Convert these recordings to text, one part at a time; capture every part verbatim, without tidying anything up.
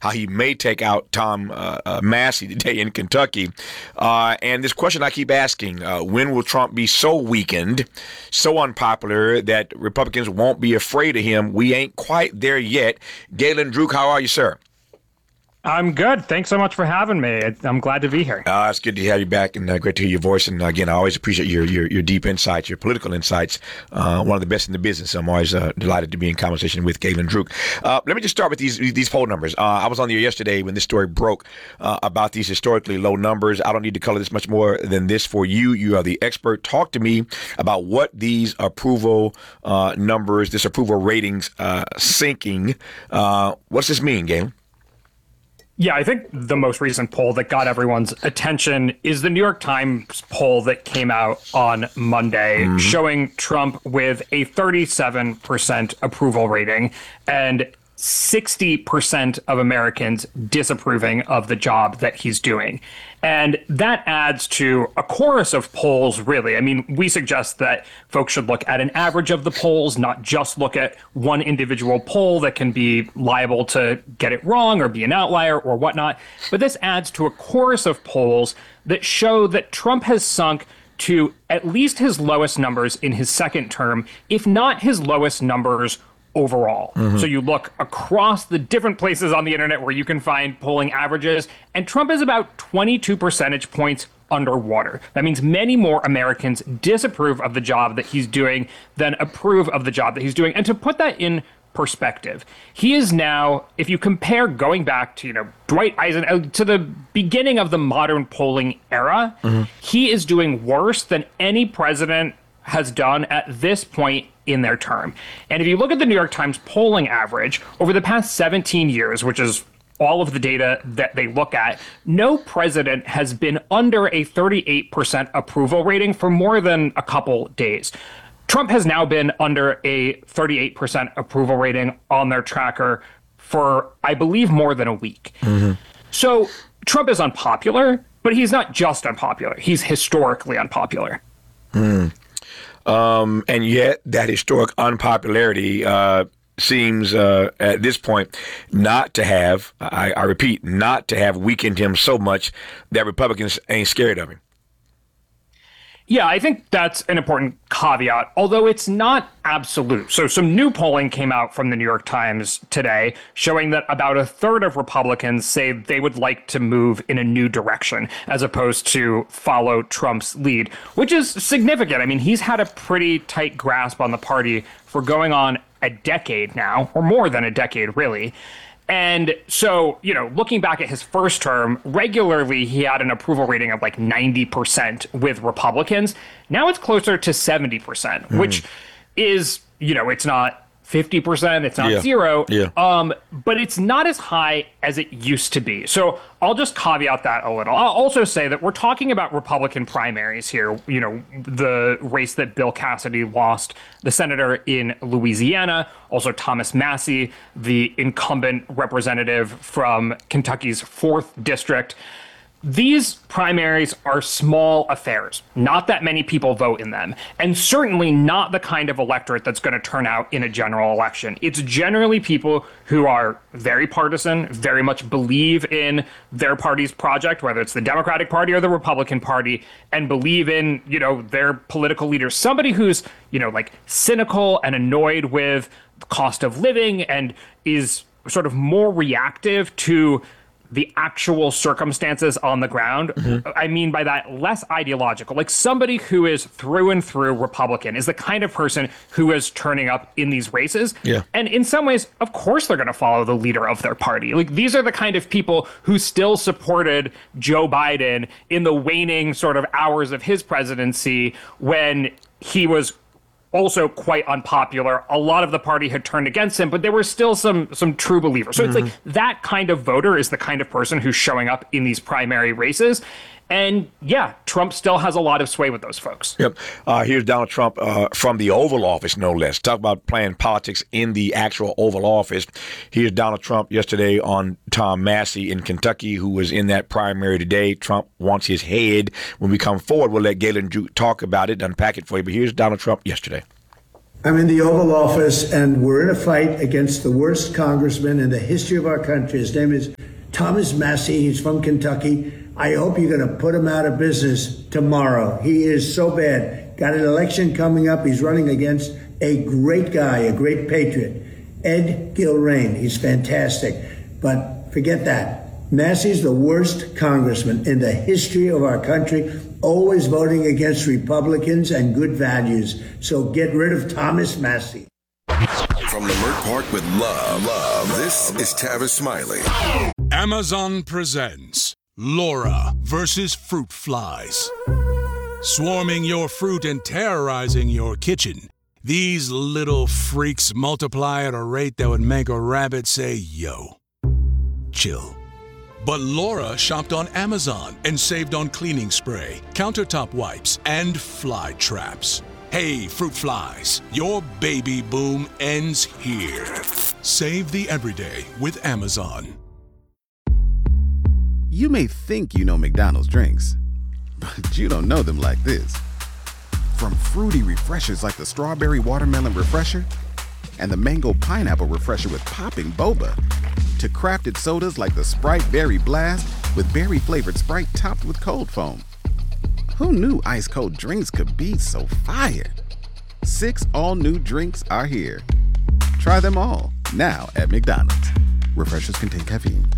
how he may take out Tom uh, uh, Massey today in Kentucky. Uh, and this question I keep asking, uh, when will Trump be so weakened, so unpopular that Republicans won't be afraid of him? We ain't quite there yet. Galen Druk, how are you, sir? I'm good. Thanks so much for having me. I'm glad to be here. Uh, it's good to have you back, and uh, great to hear your voice. And uh, again, I always appreciate your your, your deep insights, your political insights. Uh, one of the best in the business. I'm always uh, delighted to be in conversation with Galen Druk. Uh, let me just start with these these poll numbers. Uh, I was on the air yesterday when this story broke uh, about these historically low numbers. I don't need to color this much more than this for you. You are the expert. Talk to me about what these approval uh, numbers, this approval ratings uh, sinking. Uh, what's this mean, Galen? Yeah, I think the most recent poll that got everyone's attention is the New York Times poll that came out on Monday, mm-hmm. showing Trump with a thirty-seven percent approval rating and sixty percent of Americans disapproving of the job that he's doing. And that adds to a chorus of polls, really. I mean, we suggest that folks should look at an average of the polls, not just look at one individual poll that can be liable to get it wrong or be an outlier or whatnot. But this adds to a chorus of polls that show that Trump has sunk to at least his lowest numbers in his second term, if not his lowest numbers overall. Mm-hmm. So you look across the different places on the internet where you can find polling averages, and Trump is about twenty-two percentage points underwater. That means many more Americans disapprove of the job that he's doing than approve of the job that he's doing. And to put that in perspective, he is now, if you compare going back to, you know, Dwight Eisenhower, to the beginning of the modern polling era, mm-hmm. he is doing worse than any president has done at this point in their term. And if you look at the New York Times polling average over the past seventeen years, which is all of the data that they look at, no president has been under a thirty-eight percent approval rating for more than a couple days. Trump has now been under a thirty-eight percent approval rating on their tracker for, I believe, more than a week. Mm-hmm. So Trump is unpopular, but he's not just unpopular. He's historically unpopular. Mm. Um, and yet that historic unpopularity uh, seems uh, at this point not to have, I, I repeat, not to have weakened him so much that Republicans ain't scared of him. Yeah, I think that's an important caveat, although it's not absolute. So some new polling came out from the New York Times today showing that about a third of Republicans say they would like to move in a new direction as opposed to follow Trump's lead, which is significant. I mean, he's had a pretty tight grasp on the party for going on a decade now, or more than a decade, really. And so, you know, looking back at his first term, regularly he had an approval rating of like ninety percent with Republicans. Now it's closer to seventy percent, mm. which is, you know, it's not fifty percent, it's not yeah. zero, yeah. um, but it's not as high as it used to be. So I'll just caveat that a little. I'll also say that we're talking about Republican primaries here. You know, the race that Bill Cassidy lost, the senator in Louisiana, also Thomas Massey, the incumbent representative from Kentucky's fourth district. These primaries are small affairs. Not that many people vote in them, and certainly not the kind of electorate that's going to turn out in a general election. It's generally people who are very partisan, very much believe in their party's project, whether it's the Democratic Party or the Republican Party, and believe in, you know, their political leaders. Somebody who's, you know, like cynical and annoyed with the cost of living and is sort of more reactive to the actual circumstances on the ground. Mm-hmm. I mean by that, less ideological. Like somebody who is through and through Republican is the kind of person who is turning up in these races. Yeah. And in some ways, of course, they're going to follow the leader of their party. Like these are the kind of people who still supported Joe Biden in the waning sort of hours of his presidency when he was also quite unpopular. A lot of the party had turned against him, but there were still some some true believers. So mm-hmm. it's like that kind of voter is the kind of person who's showing up in these primary races. And yeah, Trump still has a lot of sway with those folks. Yep. Uh, here's Donald Trump uh, from the Oval Office, no less. Talk about playing politics in the actual Oval Office. Here's Donald Trump yesterday on Tom Massey in Kentucky, who was in that primary today. Trump wants his head. When we come forward, we'll let Galen Druk talk about it, unpack it for you. But here's Donald Trump yesterday. I'm in the Oval Office, and we're in a fight against the worst congressman in the history of our country. His name is Thomas Massie. He's from Kentucky. I hope you're going to put him out of business tomorrow. He is so bad. Got an election coming up. He's running against a great guy, a great patriot, Ed Gilrain. He's fantastic. But forget that. Massie's the worst congressman in the history of our country, always voting against Republicans and good values. So get rid of Thomas Massie. From Leimert Park with love, love, this is Tavis Smiley. Amazon presents Laura versus Fruit Flies. Swarming your fruit and terrorizing your kitchen, these little freaks multiply at a rate that would make a rabbit say, yo. Chill. But Laura shopped on Amazon and saved on cleaning spray, countertop wipes, and fly traps. Hey, fruit flies, your baby boom ends here. Save the everyday with Amazon. You may think you know McDonald's drinks, but you don't know them like this. From fruity refreshers like the Strawberry Watermelon Refresher and the Mango Pineapple Refresher with popping boba, to crafted sodas like the Sprite Berry Blast with berry-flavored Sprite topped with cold foam. Who knew ice-cold drinks could be so fire? Six all-new drinks are here. Try them all, now at McDonald's. Refreshers contain caffeine.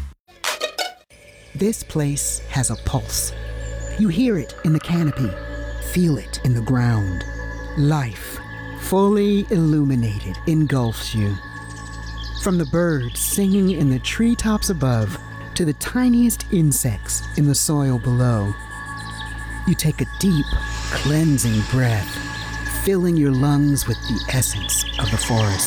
This place has a pulse. You hear it in the canopy, feel it in the ground. Life, fully illuminated, engulfs you. From the birds singing in the treetops above to the tiniest insects in the soil below, you take a deep, cleansing breath, filling your lungs with the essence of the forest.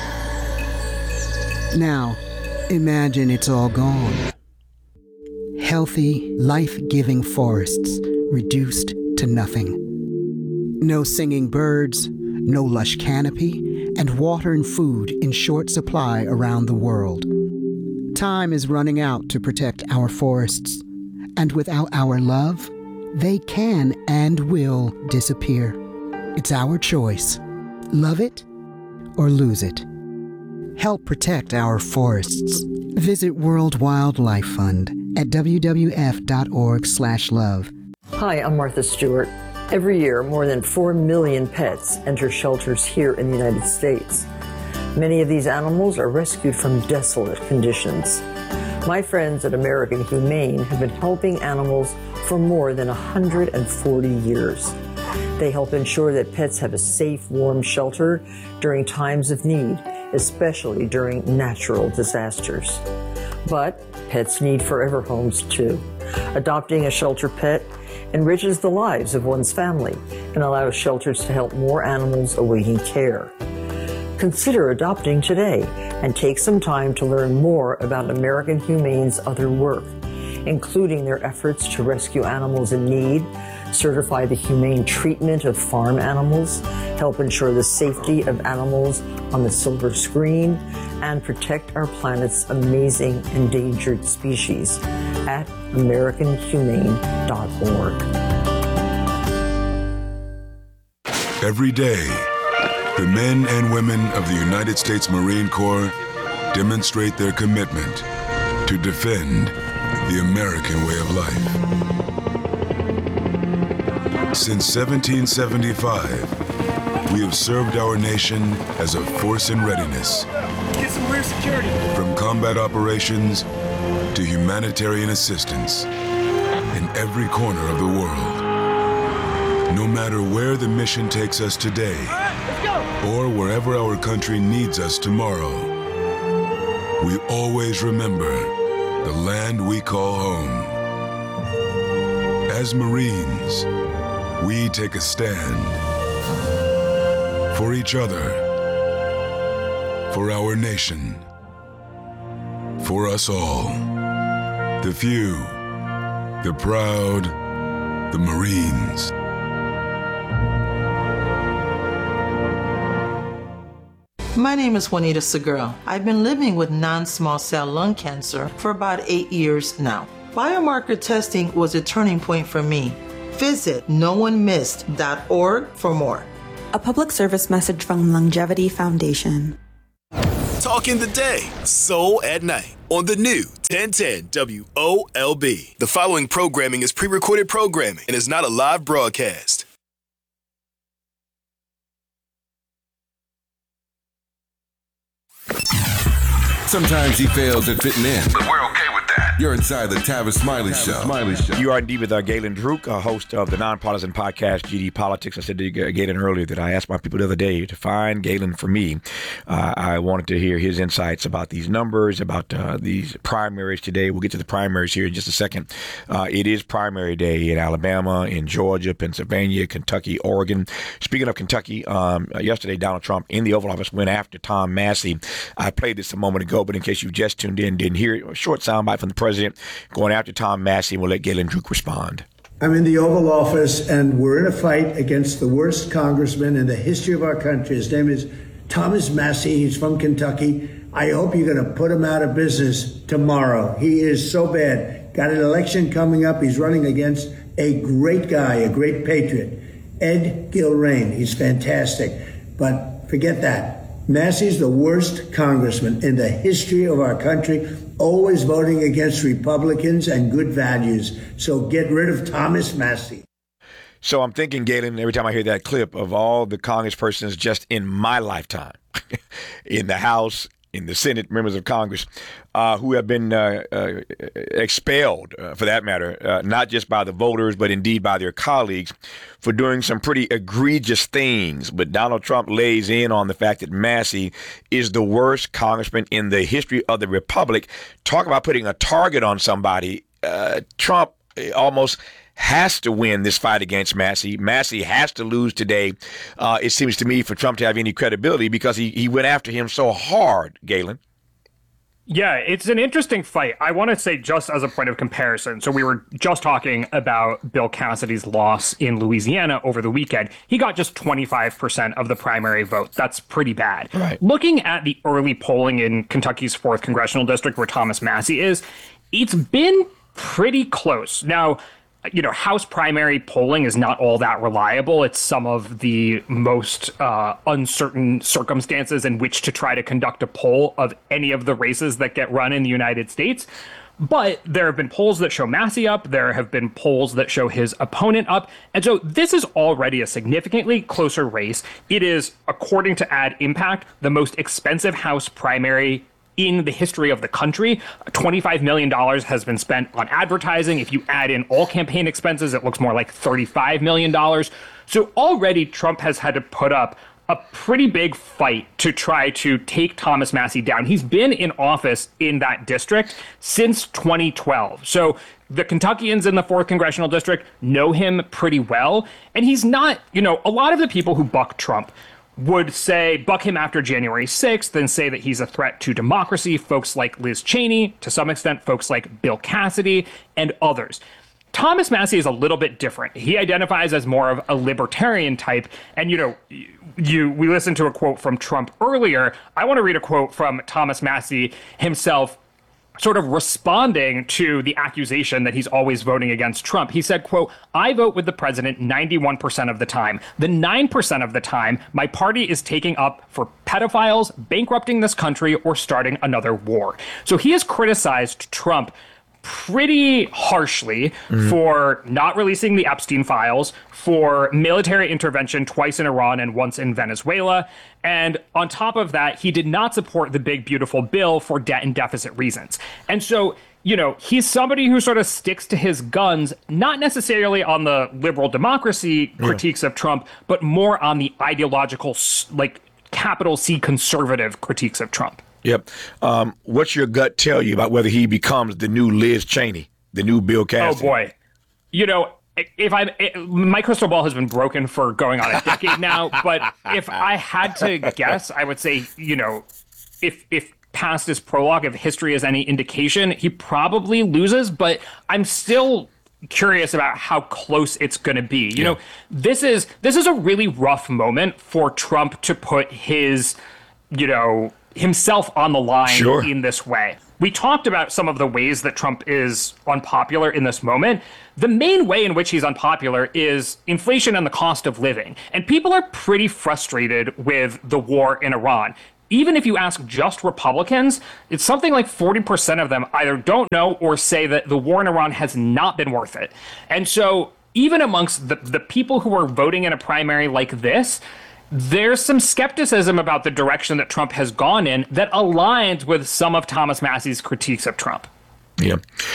Now, imagine it's all gone. Healthy, life-giving forests reduced to nothing. No singing birds, no lush canopy, and water and food in short supply around the world. Time is running out to protect our forests, and without our love, they can and will disappear. It's our choice. Love it or lose it. Help protect our forests. Visit World Wildlife Fund at w w f dot org slash love. Hi, I'm Martha Stewart. Every year, more than four million pets enter shelters here in the United States. Many of these animals are rescued from desolate conditions. My friends at American Humane have been helping animals for more than one hundred forty years. They help ensure that pets have a safe, warm shelter during times of need, especially during natural disasters. But pets need forever homes too. Adopting a shelter pet enriches the lives of one's family and allows shelters to help more animals awaiting care. Consider adopting today and take some time to learn more about American Humane's other work, including their efforts to rescue animals in need, certify the humane treatment of farm animals, help ensure the safety of animals on the silver screen, and protect our planet's amazing endangered species at american humane dot org. Every day, the men and women of the United States Marine Corps demonstrate their commitment to defend the American way of life. Since seventeen seventy-five, we have served our nation as a force in readiness. Get some rear security. From combat operations to humanitarian assistance in every corner of the world. No matter where the mission takes us today, or wherever our country needs us tomorrow, we always remember the land we call home. As Marines, we take a stand for each other, for our nation, for us all. The few, the proud, the Marines. My name is Juanita Segura. I've been living with non-small cell lung cancer for about eight years now. Biomarker testing was a turning point for me. Visit no one missed dot org for more. A public service message from Longevity Foundation. Talking the day, soul at night on the new ten ten W O L B. The following programming is pre-recorded programming and is not a live broadcast. Sometimes he fails at fitting in. But we're okay with that. You're inside the Tavis Smiley Show. Smiley Show. You are indeed with uh, Galen Druk, uh, host of the nonpartisan podcast G D Politics. I said to uh, Galen earlier that I asked my people the other day to find Galen for me. Uh, I wanted to hear his insights about these numbers, about uh, these primaries today. We'll get to the primaries here in just a second. Uh, it is primary day in Alabama, in Georgia, Pennsylvania, Kentucky, Oregon. Speaking of Kentucky, um, yesterday Donald Trump in the Oval Office went after Tom Massey. I played this a moment ago, but in case you just tuned in, didn't hear it, a short soundbite from the president going after Tom Massey. We'll let Galen Druk respond. I'm in the Oval Office, and we're in a fight against the worst congressman in the history of our country. His name is Thomas Massey. He's from Kentucky. I hope you're going to put him out of business tomorrow. He is so bad. Got an election coming up. He's running against a great guy, a great patriot, Ed Gilrain. He's fantastic. But forget that. Massey's the worst congressman in the history of our country, always voting against Republicans and good values. So get rid of Thomas Massey. So I'm thinking, Galen, every time I hear that clip, of all the congresspersons just in my lifetime, in the House, in the Senate, members of Congress, uh, who have been uh, uh, expelled, uh, for that matter, uh, not just by the voters, but indeed by their colleagues, for doing some pretty egregious things. But Donald Trump lays in on the fact that Massey is the worst congressman in the history of the republic. Talk about putting a target on somebody. Uh, Trump almost has to win this fight against Massey. Massey has to lose today, uh, it seems to me, for Trump to have any credibility, because he, he went after him so hard, Galen. Yeah, it's an interesting fight. I want to say, just as a point of comparison, so we were just talking about Bill Cassidy's loss in Louisiana over the weekend. He got just twenty-five percent of the primary vote. That's pretty bad. Right. Looking at the early polling in Kentucky's fourth congressional district, where Thomas Massey is, it's been pretty close. Now, you know, House primary polling is not all that reliable. It's some of the most uh, uncertain circumstances in which to try to conduct a poll of any of the races that get run in the United States. But there have been polls that show Massey up. There have been polls that show his opponent up. And so this is already a significantly closer race. It is, according to Ad Impact, the most expensive House primary in the history of the country. twenty-five million dollars has been spent on advertising. If you add in all campaign expenses, it looks more like thirty-five million dollars. So already Trump has had to put up a pretty big fight to try to take Thomas Massey down. He's been in office in that district since twenty twelve. So the Kentuckians in the fourth congressional district know him pretty well. And he's not, you know, a lot of the people who buck Trump would say, buck him after January sixth, and say that he's a threat to democracy. Folks like Liz Cheney, to some extent, folks like Bill Cassidy, and others. Thomas Massey is a little bit different. He identifies as more of a libertarian type. And, you know, you we listened to a quote from Trump earlier. I want to read a quote from Thomas Massey himself, sort of responding to the accusation that he's always voting against Trump. He said, quote, "I vote with the president ninety-one percent of the time. The nine percent of the time, my party is taking up for pedophiles, bankrupting this country, or starting another war." So he has criticized Trump pretty harshly mm. for not releasing the Epstein files, for military intervention twice in Iran and once in Venezuela. And on top of that, he did not support the big, beautiful bill for debt and deficit reasons. And so, you know, he's somebody who sort of sticks to his guns, not necessarily on the liberal democracy yeah. critiques of Trump, but more on the ideological, like, capital C conservative critiques of Trump. Yep. Um, what's your gut tell you about whether he becomes the new Liz Cheney, the new Bill Cassidy? Oh, boy. You know, if I, my crystal ball has been broken for going on a decade now, but if I had to guess, I would say, you know, if if past his prologue, if history is any indication, he probably loses, but I'm still curious about how close it's going to be. You yeah. know, this is this is a really rough moment for Trump to put his, you know, himself on the line sure. in this way. we talked about some of the ways that Trump is unpopular in this moment. The main way in which he's unpopular is inflation and the cost of living. And people are pretty frustrated with the war in Iran. Even if you ask just Republicans, it's something like forty percent of them either don't know or say that the war in Iran has not been worth it. And so even amongst the, the people who are voting in a primary like this, there's some skepticism about the direction that Trump has gone in that aligns with some of Thomas Massie's critiques of Trump. Yeah.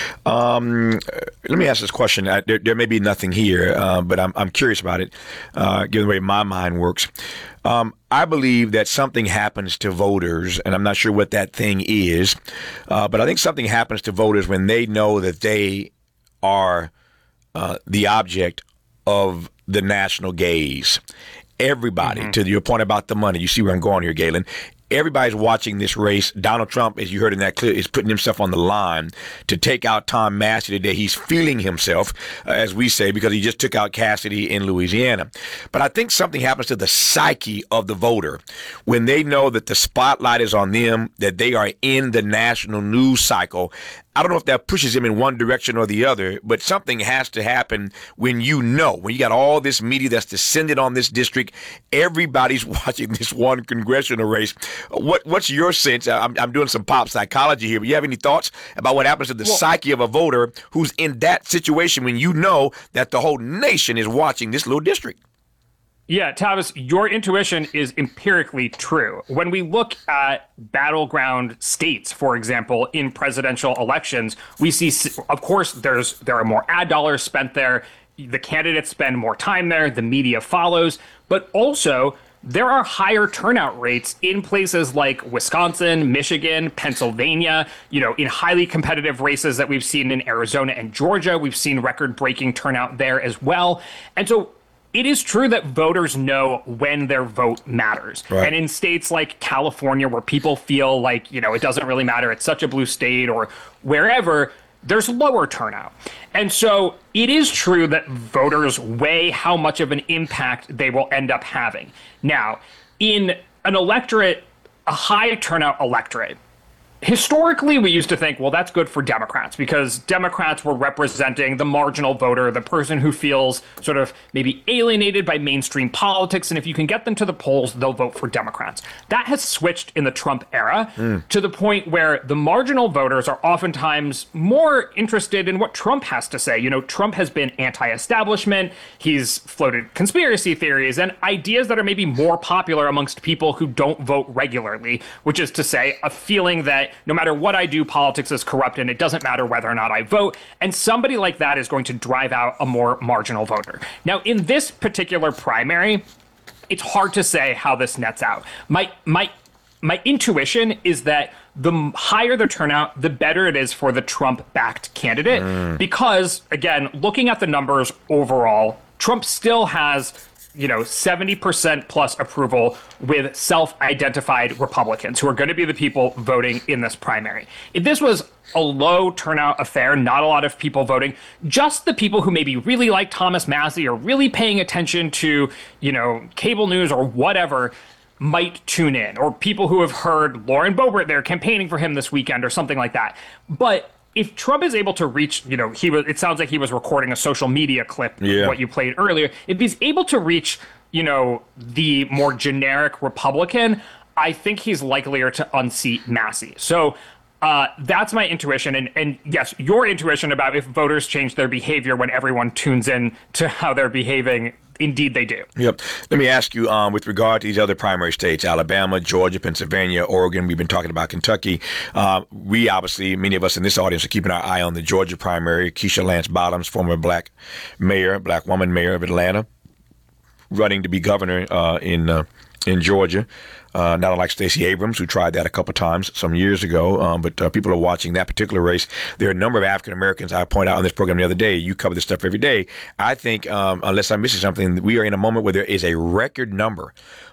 Um, let me ask this question. I, there, there may be nothing here, uh, but I'm, I'm curious about it, uh, given the way my mind works. Um, I believe that something happens to voters, and I'm not sure what that thing is, uh, but I think something happens to voters when they know that they are uh, the object of the national gaze. Everybody, mm-hmm. to your point about the money, you see where I'm going here, Galen. Everybody's watching this race. Donald Trump, as you heard in that clip, is putting himself on the line to take out Tom Massie today. He's feeling himself, uh, as we say, because he just took out Cassidy in Louisiana. But I think something happens to the psyche of the voter when they know that the spotlight is on them, that they are in the national news cycle. I don't know if that pushes him in one direction or the other, but something has to happen when you know, when you got all this media that's descended on this district, everybody's watching this one congressional race. What What's your sense? I'm, I'm doing some pop psychology here, but you have any thoughts about what happens to the well, psyche of a voter who's in that situation when you know that the whole nation is watching this little district? Yeah, Tavis, your intuition is empirically true. When we look at battleground states, for example, in presidential elections, we see, of course, there's there are more ad dollars spent there. The candidates spend more time there. The media follows. But also, there are higher turnout rates in places like Wisconsin, Michigan, Pennsylvania, you know, in highly competitive races that we've seen in Arizona and Georgia. We've seen record-breaking turnout there as well. And so it is true that voters know when their vote matters. Right. And in states like California, where people feel like, you know, it doesn't really matter, it's such a blue state, or wherever, there's lower turnout. And so it is true that voters weigh how much of an impact they will end up having. Now, in an electorate, a high turnout electorate, historically, we used to think, well, that's good for Democrats because Democrats were representing the marginal voter, the person who feels sort of maybe alienated by mainstream politics. And if you can get them to the polls, they'll vote for Democrats. That has switched in the Trump era mm. to the point where the marginal voters are oftentimes more interested in what Trump has to say. You know, Trump has been anti-establishment. He's floated conspiracy theories and ideas that are maybe more popular amongst people who don't vote regularly, which is to say a feeling that no matter what I do, politics is corrupt and it doesn't matter whether or not I vote. And somebody like that is going to drive out a more marginal voter. Now, in this particular primary, it's hard to say how this nets out. My my my intuition is that the higher the turnout, the better it is for the Trump-backed candidate. Mm. Because, again, looking at the numbers overall, Trump still has, you know, seventy percent plus approval with self-identified Republicans who are going to be the people voting in this primary. If this was a low turnout affair, not a lot of people voting, just the people who maybe really like Thomas Massie or really paying attention to, you know, cable news or whatever might tune in, or people who have heard Lauren Boebert, they're campaigning for him this weekend or something like that. But if Trump is able to reach, you know, he was, it sounds like he was recording a social media clip, yeah. what you played earlier. If he's able to reach, you know, the more generic Republican, I think he's likelier to unseat Massie. So uh, that's my intuition. And, and yes, your intuition about if voters change their behavior when everyone tunes in to how they're behaving, indeed they do. Yep. Let me ask you, um, with regard to these other primary states, Alabama, Georgia, Pennsylvania, Oregon, we've been talking about Kentucky. Uh, we obviously, many of us in this audience are keeping our eye on the Georgia primary. Keisha Lance Bottoms, former black mayor, black woman mayor of Atlanta, running to be governor uh, in uh, in Georgia. Uh, not unlike Stacey Abrams, who tried that a couple times some years ago. Um, but uh, people are watching that particular race. There are a number of African Americans. I point out on this program the other day. You cover this stuff every day. I think, um, unless I'm missing something, we are in a moment where there is a record number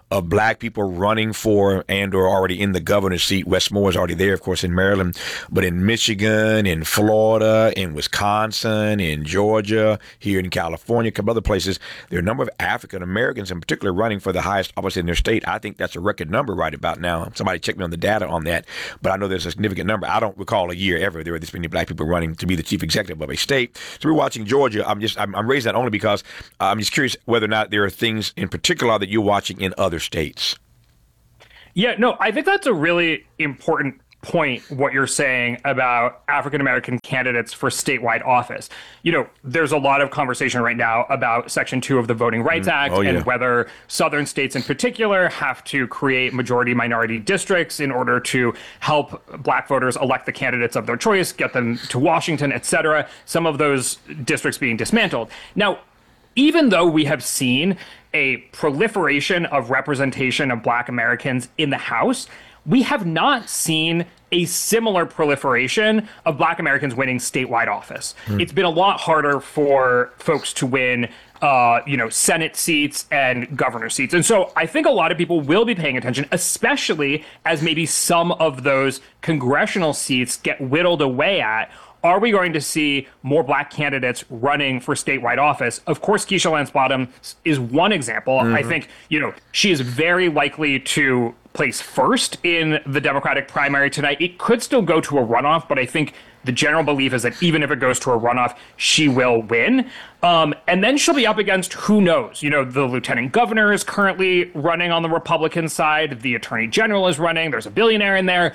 of black people running for and or already in the governor's seat. Wes Moore is already there, of course, in Maryland, but in Michigan, in Florida, in Wisconsin, in Georgia, here in California, a couple other places, there are a number of African Americans in particular running for the highest office in their state. I think that's a record number right about now. Somebody check me on the data on that, but I know there's a significant number. I don't recall a year ever there were this many black people running to be the chief executive of a state. So we're watching Georgia. I'm just I'm, I'm raising that only because uh, I'm just curious whether or not there are things in particular that you're watching in other states. Yeah, no, I think that's a really important point, what you're saying about African-American candidates for statewide office. You know, there's a lot of conversation right now about Section two of the Voting Rights mm. Act oh, yeah. and whether southern states in particular have to create majority minority districts in order to help black voters elect the candidates of their choice, get them to Washington, et cetera. Some of those districts being dismantled. Now, even though we have seen a proliferation of representation of black Americans in the House, we have not seen a similar proliferation of black Americans winning statewide office. Mm. It's been a lot harder for folks to win, uh, you know, Senate seats and governor seats. And so I think a lot of people will be paying attention, especially as maybe some of those congressional seats get whittled away at. Are we going to see more black candidates running for statewide office? Of course, Keisha Lance Bottoms is one example. Mm-hmm. I think, you know, she is very likely to place first in the Democratic primary tonight. It could still go to a runoff, but I think the general belief is that even if it goes to a runoff, she will win. Um, and then she'll be up against, who knows? You know, the lieutenant governor is currently running on the Republican side. The attorney general is running. There's a billionaire in there.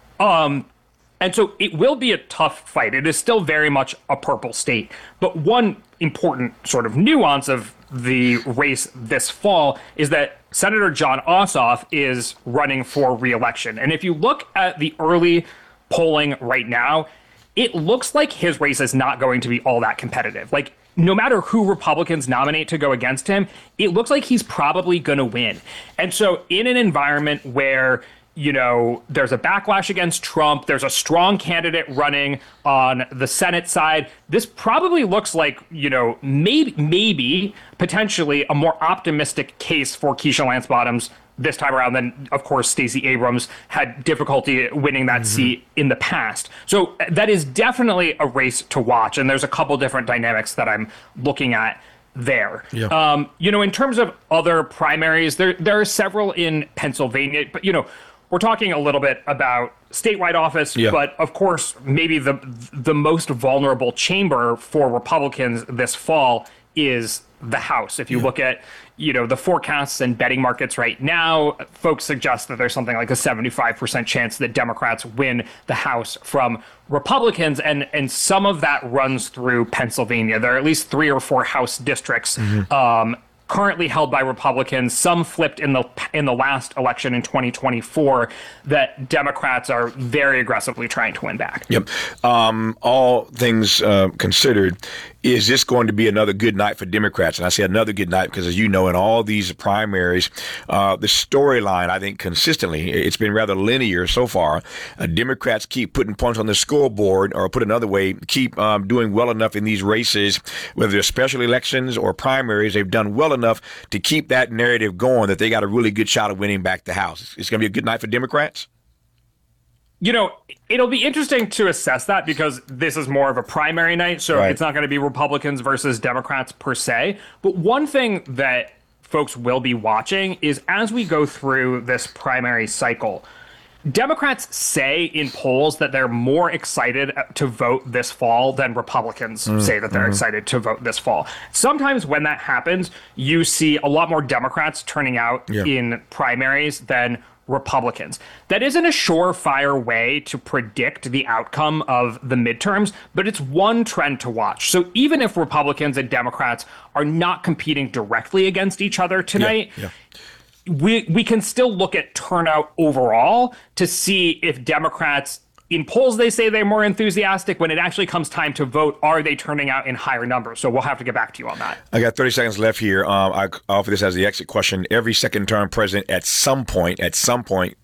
Um, And so it will be a tough fight. It is still very much a purple state. But one important sort of nuance of the race this fall is that Senator Jon Ossoff is running for re-election. And if you look at the early polling right now, it looks like his race is not going to be all that competitive. Like, no matter who Republicans nominate to go against him, it looks like he's probably going to win. And so in an environment where, you know, there's a backlash against Trump, there's a strong candidate running on the Senate side, this probably looks like, you know, maybe, maybe potentially a more optimistic case for Keisha Lance Bottoms this time around than, of course, Stacey Abrams had difficulty winning that mm-hmm. seat in the past. So that is definitely a race to watch. And there's a couple different dynamics that I'm looking at there. Yeah. Um, you know, in terms of other primaries, there there are several in Pennsylvania, but, you know, we're talking a little bit about statewide office, yeah. but of course, maybe the the most vulnerable chamber for Republicans this fall is the House. If you yeah. look at, you know, the forecasts and betting markets right now, folks suggest that there's something like a seventy-five percent chance that Democrats win the House from Republicans, and and some of that runs through Pennsylvania. There are at least three or four House districts mm-hmm. um, currently held by Republicans. Some flipped in the in the last election in twenty twenty-four that Democrats are very aggressively trying to win back. Yep. Um, all things uh, considered, is this going to be another good night for Democrats? And I say another good night because, as you know, in all these primaries, uh, the storyline, I think consistently, it's been rather linear so far. Uh, Democrats keep putting points on the scoreboard, or put another way, keep um, doing well enough in these races, whether they're special elections or primaries. They've done well enough to keep that narrative going that they got a really good shot of winning back the House. It's going to be a good night for Democrats? You know, it'll be interesting to assess that because this is more of a primary night, so right. it's not going to be Republicans versus Democrats per se. But one thing that folks will be watching is as we go through this primary cycle, Democrats say in polls that they're more excited to vote this fall than Republicans mm, say that they're mm-hmm. excited to vote this fall. Sometimes when that happens, you see a lot more Democrats turning out yeah. in primaries than Republicans. That isn't a surefire way to predict the outcome of the midterms, but it's one trend to watch. So even if Republicans and Democrats are not competing directly against each other tonight, yeah, yeah. we we can still look at turnout overall to see if Democrats, in polls they say they're more enthusiastic, when it actually comes time to vote, are they turning out in higher numbers? So we'll have to get back to you on that. I got thirty seconds left here. Um, I offer this as the exit question. Every second term president at some point, at some point,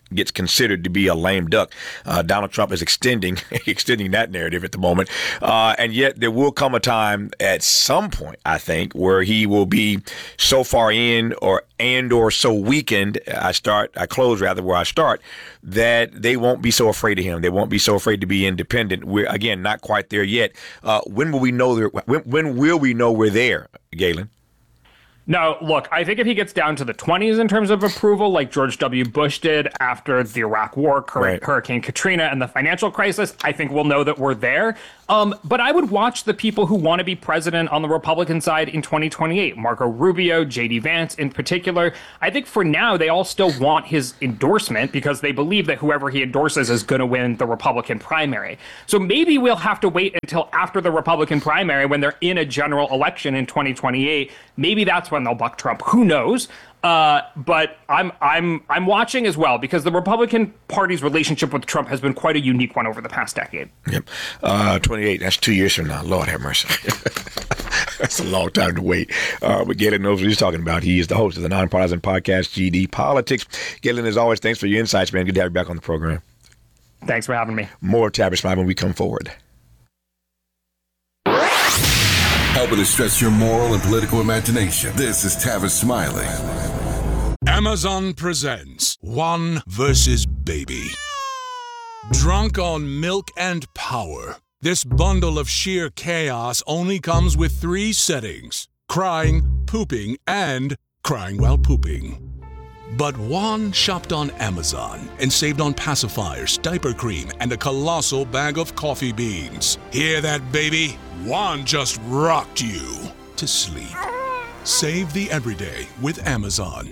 gets considered to be a lame duck. Uh, Donald Trump is extending extending that narrative at the moment. Uh, and yet there will come a time at some point, I think, where he will be so far in or and or so weakened, I start, I close rather where I start, that they won't be so afraid of him. They won't be so afraid to be independent. We're, again, not quite there yet. Uh, when will we know there, when, when will we know we're there, Galen? No, look, I think if he gets down to the twenties in terms of approval, like George W. Bush did after the Iraq War, Hur- right. Hurricane Katrina, and the financial crisis, I think we'll know that we're there. Um, but I would watch the people who want to be president on the Republican side in twenty twenty-eight. Marco Rubio, J D Vance in particular. I think for now, they all still want his endorsement because they believe that whoever he endorses is going to win the Republican primary. So maybe we'll have to wait until after the Republican primary when they're in a general election in twenty twenty-eight. Maybe that's when they'll buck Trump. Who knows? Uh, but I'm I'm I'm watching as well because the Republican Party's relationship with Trump has been quite a unique one over the past decade. Yep. Uh, twenty-eight, that's two years from now. Lord have mercy. That's a long time to wait. Uh, but Galen knows what he's talking about. He is the host of the nonpartisan podcast, G D Politics. Galen, as always, thanks for your insights, man. Good to have you back on the program. Thanks for having me. More Tavis Smiley when we come forward. Helping to stretch your moral and political imagination. This is Tavis Smiley. Amazon presents One versus Baby. Drunk on milk and power, this bundle of sheer chaos only comes with three settings: crying, pooping, and crying while pooping. But Juan shopped on Amazon and saved on pacifiers, diaper cream, and a colossal bag of coffee beans. Hear that, baby? Juan just rocked you to sleep. Save the everyday with Amazon.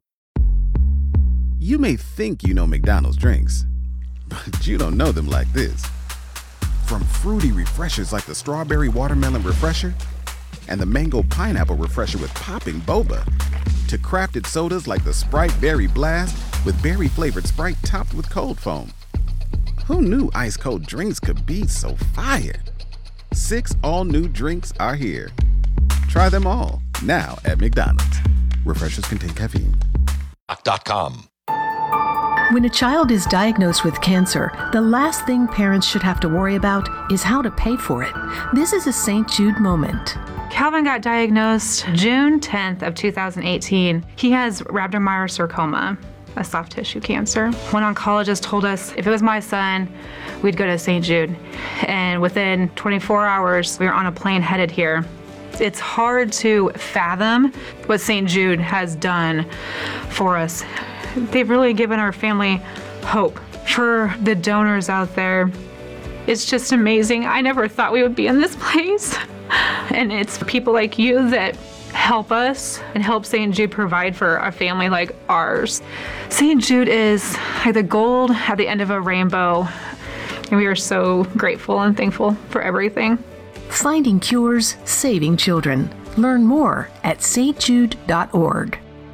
You may think you know McDonald's drinks, but you don't know them like this. From fruity refreshers like the Strawberry Watermelon Refresher and the Mango Pineapple Refresher with popping boba, to crafted sodas like the Sprite Berry Blast with berry-flavored Sprite topped with cold foam. Who knew ice-cold drinks could be so fire? Six all-new drinks are here. Try them all, now at McDonald's. Refreshers contain caffeine. Dot com. When a child is diagnosed with cancer, the last thing parents should have to worry about is how to pay for it. This is a Saint Jude moment. Calvin got diagnosed June tenth of two thousand eighteen. He has rhabdomyosarcoma, a soft tissue cancer. One oncologist told us if it was my son, we'd go to Saint Jude. And within twenty-four hours, we were on a plane headed here. It's hard to fathom what Saint Jude has done for us. They've really given our family hope. For the donors out there, it's just amazing. I never thought we would be in this place. And it's people like you that help us and help Saint Jude provide for a family like ours. Saint Jude is like the gold at the end of a rainbow, and we are so grateful and thankful for everything. Finding cures, saving children. Learn more at s t jude dot org.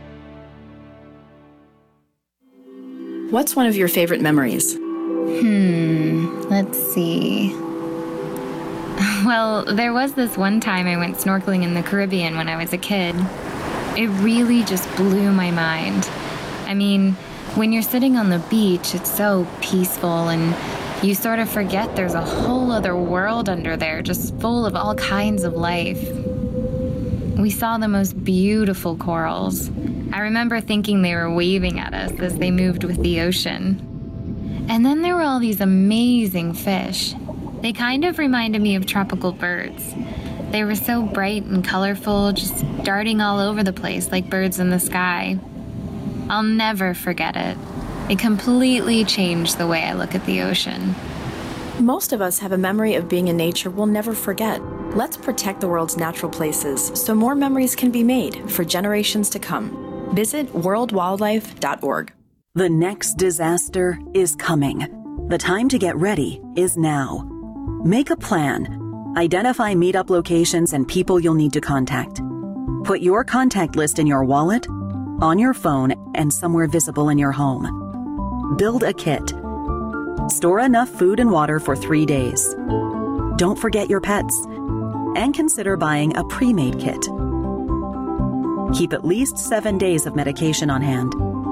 What's one of your favorite memories? Hmm, let's see. Well, there was this one time I went snorkeling in the Caribbean when I was a kid. It really just blew my mind. I mean, when you're sitting on the beach, it's so peaceful and you sort of forget there's a whole other world under there, just full of all kinds of life. We saw the most beautiful corals. I remember thinking they were waving at us as they moved with the ocean. And then there were all these amazing fish. They kind of reminded me of tropical birds. They were so bright and colorful, just darting all over the place like birds in the sky. I'll never forget it. It completely changed the way I look at the ocean. Most of us have a memory of being in nature we'll never forget. Let's protect the world's natural places so more memories can be made for generations to come. Visit world wildlife dot org. The next disaster is coming. The time to get ready is now. Make a plan. Identify meetup locations and people you'll need to contact. Put your contact list in your wallet, on your phone, and somewhere visible in your home. Build a kit. Store enough food and water for three days. Don't forget your pets. And consider buying a pre-made kit. Keep at least seven days of medication on hand.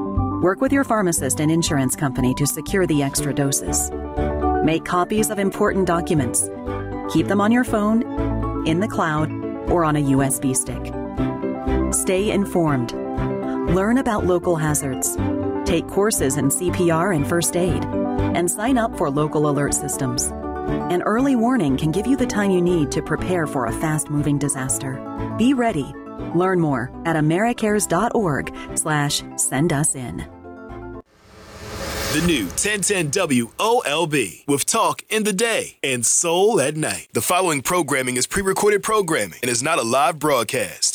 Work with your pharmacist and insurance company to secure the extra doses. Make copies of important documents. Keep them on your phone, in the cloud, or on a U S B stick. Stay informed. Learn about local hazards. Take courses in C P R and first aid. And sign up for local alert systems. An early warning can give you the time you need to prepare for a fast-moving disaster. Be ready. Learn more at americares.org slash send us in. The new ten ten W O L B with talk in the day and soul at night. The following programming is pre-recorded programming and is not a live broadcast.